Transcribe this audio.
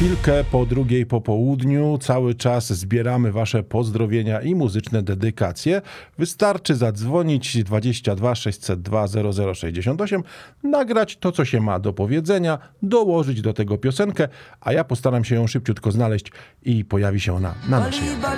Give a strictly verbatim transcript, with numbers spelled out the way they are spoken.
chwilkę po drugiej po południu. Cały czas zbieramy wasze pozdrowienia i muzyczne dedykacje. Wystarczy zadzwonić dwadzieścia dwa sześćset dwa zero zero sześćdziesiąt osiem, nagrać to, co się ma do powiedzenia, dołożyć do tego piosenkę, a ja postaram się ją szybciutko znaleźć i pojawi się ona na naszej antenie.